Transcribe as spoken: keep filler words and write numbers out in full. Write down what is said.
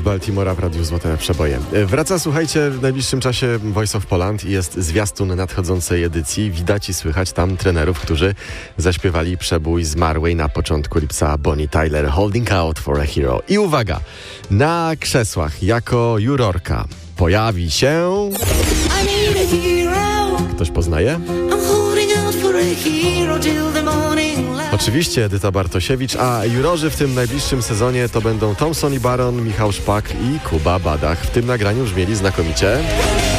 Baltimora w Radiu Złote Przeboje. Wraca, słuchajcie, w najbliższym czasie Voice of Poland i jest zwiastun nadchodzącej edycji. Widać i słychać tam trenerów, którzy zaśpiewali przebój zmarłej na początku lipca Bonnie Tyler, Holding Out for a Hero. I uwaga, na krzesłach jako jurorka pojawi się... Ktoś poznaje? Oczywiście Edyta Bartosiewicz, a jurorzy w tym najbliższym sezonie to będą Thompson i Baron, Michał Szpak i Kuba Badach. W tym nagraniu brzmieli znakomicie.